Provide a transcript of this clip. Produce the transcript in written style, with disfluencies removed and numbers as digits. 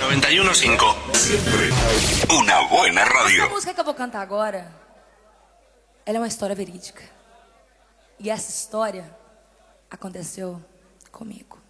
91.5. Siempre una buena radio. Essa música que eu vou cantar agora, ela é uma história verídica. E essa história aconteceu comigo.